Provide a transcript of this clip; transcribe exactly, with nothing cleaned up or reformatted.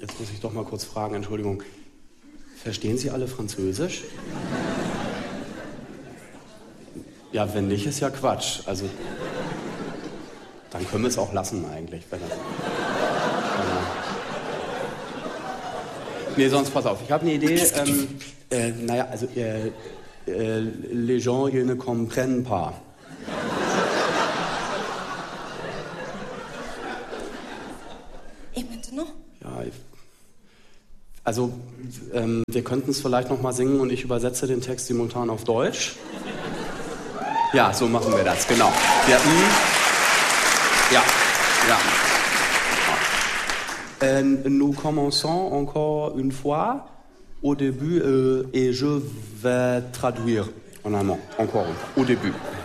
jetzt muss ich doch mal kurz fragen, Entschuldigung. Verstehen Sie alle Französisch? Ja, wenn nicht, ist ja Quatsch. Also, dann können wir es auch lassen eigentlich. Wenn das, äh, nee, sonst pass auf, ich habe eine Idee. Ähm, äh, naja, also, äh, äh, les gens, ils ne comprennent pas. Et maintenant? Ja, ich, also, ähm, wir könnten es vielleicht noch mal singen und ich übersetze den Text simultan auf Deutsch. Ja, so machen wir das, genau. Ja, mh. ja. ja. Euh, nous commençons encore une fois au début euh, et je vais traduire en allemand, encore une fois, au début.